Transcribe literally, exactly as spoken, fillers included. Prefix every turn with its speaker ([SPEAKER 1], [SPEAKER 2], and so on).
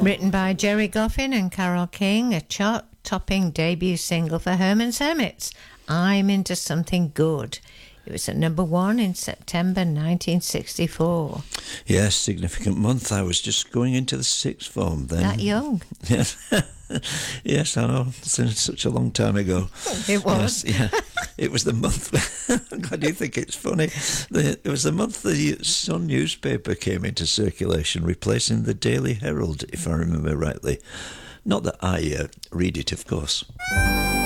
[SPEAKER 1] Written by Jerry Goffin and Carole King, a chart-topping debut single for Herman's Hermits, I'm Into Something Good. It was at number one in September nineteen sixty-four.
[SPEAKER 2] Yes, significant month. I was just going into the sixth form then.
[SPEAKER 1] That young?
[SPEAKER 2] Yes. Yes, I know. It's such a long time ago.
[SPEAKER 1] It was.
[SPEAKER 2] Yes, yeah. It was the month. I'm glad you think it's funny. The, it was the month the Sun newspaper came into circulation, replacing the Daily Herald, if I remember rightly. Not that I uh, read it, of course.